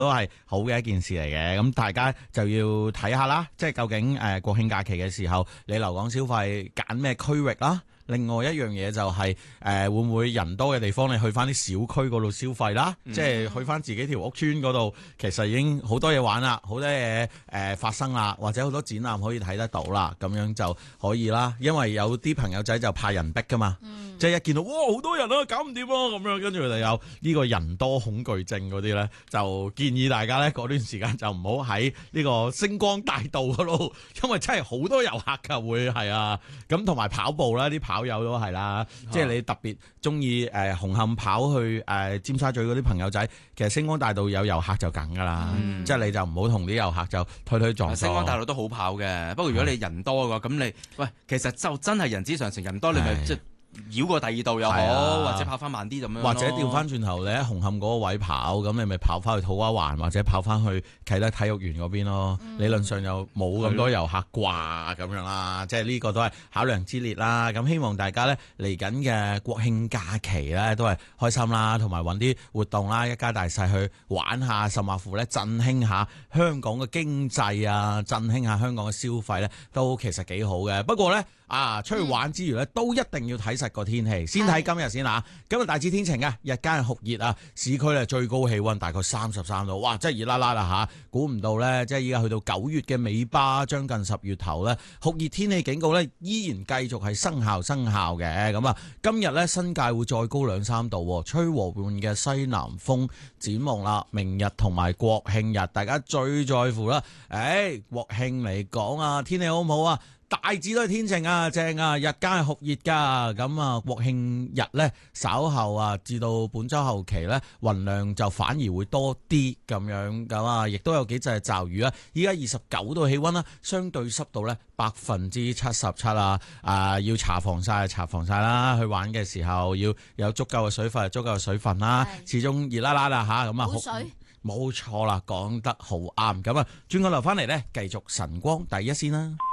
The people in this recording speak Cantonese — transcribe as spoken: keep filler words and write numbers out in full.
都係好嘅一件事嚟嘅。咁大家就要睇下啦，即係究竟誒、呃、國慶假期嘅時候，你留港消費揀咩區域啦？另外一樣嘢就係、是、誒、呃、會唔會人多嘅地方你去翻啲小區嗰度消費啦，嗯、即係去翻自己條屋村嗰度，其實已經好多嘢玩啦，好多嘢誒、呃、發生啦，或者好多展覽可以睇得到啦，咁樣就可以啦。因為有啲朋友仔就怕人逼噶嘛，嗯、即係一見到哇好多人啊，搞唔掂啊咁樣，跟住佢哋有呢個人多恐懼症嗰啲咧，就建議大家咧嗰段時間就唔好喺呢個星光大道嗰度，因為真係好多遊客㗎會係啊，咁同埋跑步啦啲跑。有都係啦，即係你特別中意誒紅磡跑去誒、呃、尖沙咀嗰啲朋友仔，其實星光大道有遊客就梗噶啦，嗯、即係你就唔好同啲遊客就推推撞撞。 星光大道都好跑嘅，不過如果你人多嘅話，咁你喂，其實就真係人之常情，人多你咪即係繞過第二度又好，啊、或者跑翻慢啲咁樣， 或者調翻轉頭你喺紅磡嗰個位跑，咁你咪跑翻去土瓜灣，或者跑翻去啟德體育園嗰邊咯。嗯、理論上又冇咁多遊客掛咁樣啦，即係呢個都係考量之列啦。咁希望大家咧嚟緊嘅國慶假期咧都係開心啦，同埋揾啲活動啦，一家大細去玩下，甚或乎咧振興下香港嘅經濟啊，振興下香港嘅消費咧，都其實幾好嘅。不過咧啊，出去玩之餘咧，都一定要睇實個天氣。先睇今日先啦，今日大致天晴啊，日間係酷熱啊，市區咧最高氣溫大概三十三度，哇，真係熱辣辣啦吓！估唔到咧，即係依家去到九月嘅尾巴，將近十月頭咧，酷熱天氣警告咧依然繼續係生效生效嘅。咁啊，今日咧新界會再高兩三度，吹和緩嘅西南風。展望啦，明日同埋國慶日，大家最在乎啦。誒、哎，國慶嚟講啊，天氣好唔好啊？大致都係天晴啊，正啊，日間係酷熱噶。咁啊，國慶日呢，稍後啊，至到本週後期呢，雲量就反而會多啲咁樣咁啊，亦都有幾陣驟雨啊。依家二十九度氣溫啦，相對濕度呢，百分之七十七啊。啊，要搽防曬搽防曬啦，去玩嘅時候要有足夠嘅水分，足夠嘅水分啦。是始終熱啦啦啦吓，咁啊，冇水，冇錯啦，講得好啱。咁啊，轉個頭翻嚟呢，繼續晨光第一線啦。